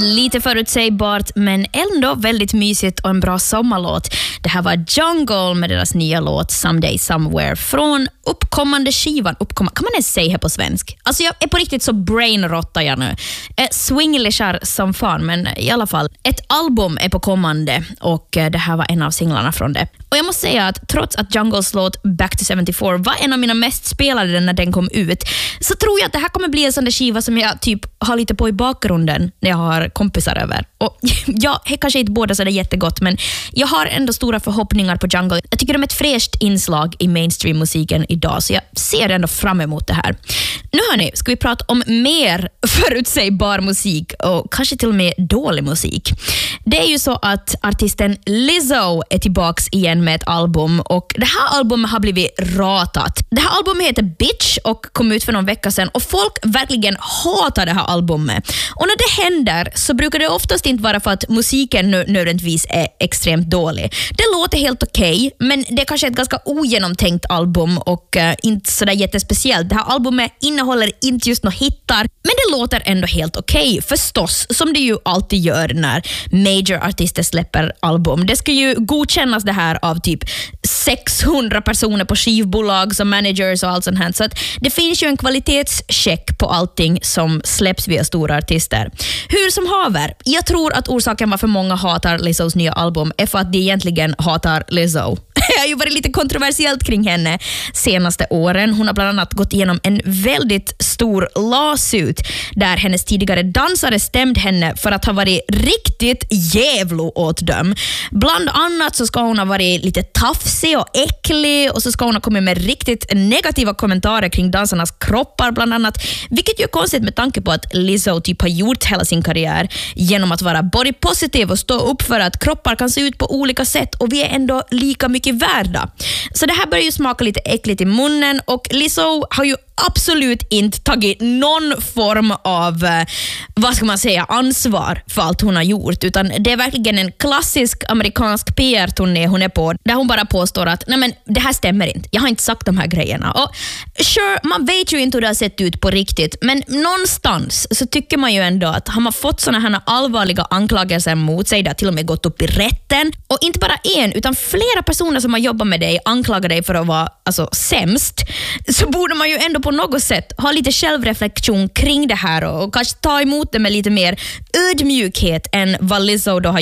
Lite förutsägbart men ändå väldigt mysigt och en bra sommarlåt. Det här var Jungle med deras nya låt Someday Somewhere från uppkommande skivan. Kan man ens säga här på svensk? Alltså jag är på riktigt så brainrotta jag nu. Swinglishar som fan, men i alla fall. Ett album är på kommande och det här var en av singlarna från det. Och jag måste säga att trots att Jungles låt Back to 74 var en av mina mest spelade när den kom ut, så tror jag att det här kommer bli en sån där skiva som jag typ har lite på i bakgrunden när jag har kompisar över. Och jag är kanske inte båda så det jättegott, men jag har ändå stora förhoppningar på Jungle. Jag tycker de är ett fräscht inslag i mainstream-musiken idag, så jag ser ändå fram emot det här. Nu hörni, ska vi prata om mer förutsägbar musik och kanske till och med dålig musik. Det är ju så att artisten Lizzo är tillbaks igen med ett album och det här albumet har blivit ratat. Det här albumet heter Bitch och kom ut för någon vecka sedan och folk verkligen hatar det här albumet. Och när det händer så brukar det oftast inte vara för att musiken nödvändigtvis är extremt dålig. Det låter helt okej, men det är kanske ett ganska ogenomtänkt album och inte sådär jättespeciellt. Det här albumet innehåller inte just några hittar, men det låter ändå helt okej, förstås, som det ju alltid gör när major-artister släpper album. Det ska ju godkännas det här av typ 600 personer på skivbolag som managers och allt sånt här. Så att det finns ju en kvalitetscheck på allting som släpps via stora artister. Hur som haver, jag tror att orsaken varför många hatar Lizzos nya album är för att de egentligen hatar Lizzo. Det har ju varit lite kontroversiellt kring henne senaste åren. Hon har bland annat gått igenom en väldigt stor lawsuit där hennes tidigare dansare stämde henne för att ha varit riktigt jävlo åt dem. Bland annat så ska hon ha varit lite tafsig och äcklig och så ska hon ha kommit med riktigt negativa kommentarer kring dansarnas kroppar bland annat, vilket ju är konstigt med tanke på att Lizzo typ har gjort hela sin karriär genom att vara body positive och stå upp för att kroppar kan se ut på olika sätt och vi är ändå lika mycket värda. Så det här börjar ju smaka lite äckligt i munnen och Lizzo har ju absolut inte tagit någon form av, vad ska man säga, ansvar för allt hon har gjort, utan det är verkligen en klassisk amerikansk PR-turné hon är på, där hon bara påstår att nej men det här stämmer inte, jag har inte sagt de här grejerna. Och sure, man vet ju inte hur det har sett ut på riktigt, men någonstans så tycker man ju ändå att har man fått såna här allvarliga anklagelser mot sig, det har till och med gått upp i rätten, och inte bara en utan flera personer som har jobbat med dig anklagar dig för att vara sämst, så borde man ju ändå på något sätt ha lite självreflektion kring det här och kanske ta emot det med lite mer ödmjukhet än vad Lizzo då har